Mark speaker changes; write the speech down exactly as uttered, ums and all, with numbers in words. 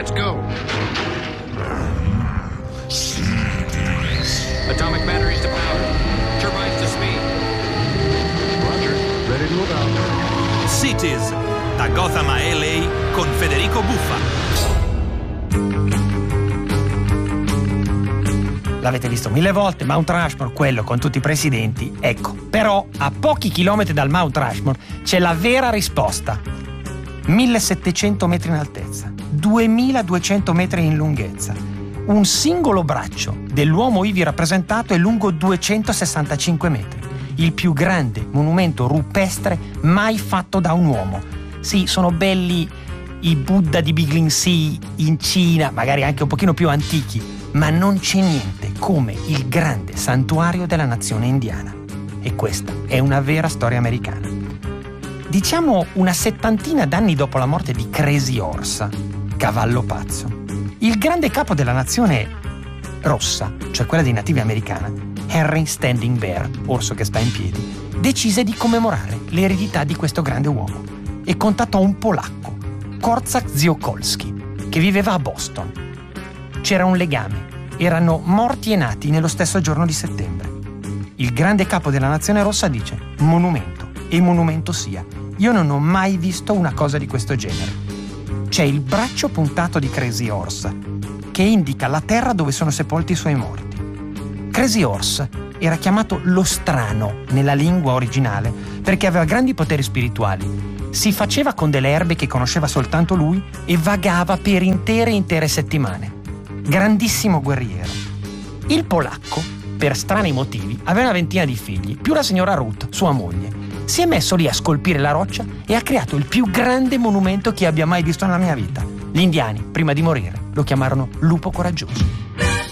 Speaker 1: Let's go. Atomic batteries to power. Turbines to speed.
Speaker 2: Roger. Ready to move out.
Speaker 3: Cities, da Gotham a L A con Federico Buffa.
Speaker 4: L'avete visto mille volte, Mount Rushmore, quello con tutti i presidenti. Ecco, però a pochi chilometri dal Mount Rushmore c'è la vera risposta. millesettecento metri in altezza, duemiladuecento metri in lunghezza. Un singolo braccio dell'uomo ivi rappresentato è lungo duecentosessantacinque metri. Il più grande monumento rupestre mai fatto da un uomo. Sì, sono belli i Buddha di Biglin-Si in Cina, magari anche un pochino più antichi, ma non c'è niente come il grande santuario della nazione indiana. E questa è una vera storia americana. Diciamo una settantina d'anni dopo la morte di Crazy Horse, cavallo pazzo, il grande capo della nazione rossa, cioè quella dei nativi americana, Henry Standing Bear, orso che sta in piedi, decise di commemorare l'eredità di questo grande uomo e contattò un polacco, Korczak Ziokolski, che viveva a Boston. C'era un legame, erano morti e nati nello stesso giorno di settembre. Il grande capo della nazione rossa dice: monumento, e monumento sia. Io non ho mai visto una cosa di questo genere. C'è il braccio puntato di Crazy Horse, che indica la terra dove sono sepolti i suoi morti. Crazy Horse era chiamato lo strano nella lingua originale perché aveva grandi poteri spirituali. Si faceva con delle erbe che conosceva soltanto lui e vagava per intere e intere settimane. Grandissimo guerriero. Il polacco, per strani motivi, aveva una ventina di figli, più la signora Ruth, sua moglie. Si è messo lì a scolpire la roccia e ha creato il più grande monumento che abbia mai visto nella mia vita. Gli indiani, prima di morire, lo chiamarono lupo coraggioso.